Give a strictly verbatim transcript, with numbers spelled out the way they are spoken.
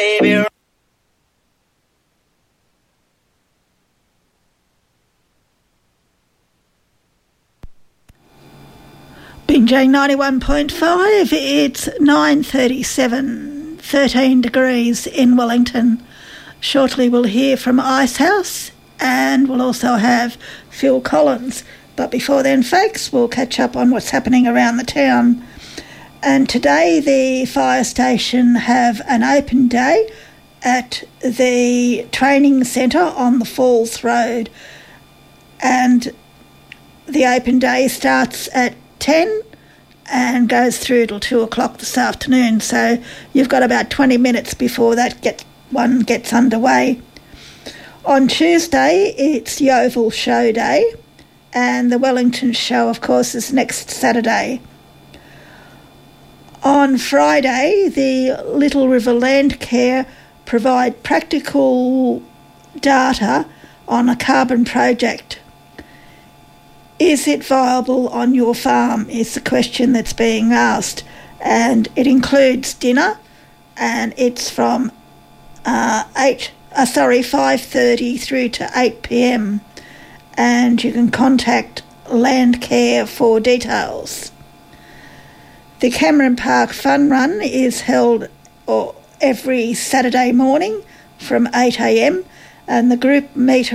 Baby. Binjay ninety-one point five, it's nine thirty-seven, thirteen degrees in Wellington. Shortly we'll hear from Icehouse and we'll also have Phil Collins. But before then, folks, we'll catch up on what's happening around the town. And today the fire station have an open day at the training centre on the Falls Road. And the open day starts at ten and goes through till two o'clock this afternoon. So you've got about twenty minutes before that get, one gets underway. On Tuesday, it's Yeovil Show Day, and the Wellington Show, of course, is next Saturday. On Friday, the Little River Landcare provide practical data on a carbon project. Is it viable on your farm is the question that's being asked, and it includes dinner, and it's from uh, eight, uh, sorry, five thirty through to eight p.m, and you can contact Landcare for details. The Cameron Park Fun Run is held every Saturday morning from eight a.m, and the group meet